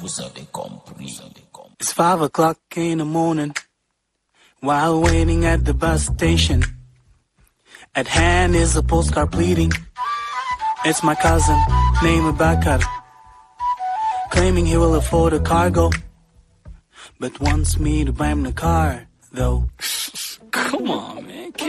It's 5 o'clock in the morning, while waiting at the bus station. At hand is a postcard pleading. It's my cousin, named Bakar, claiming he will afford a cargo, but wants me to buy him the car, though. Come on, man.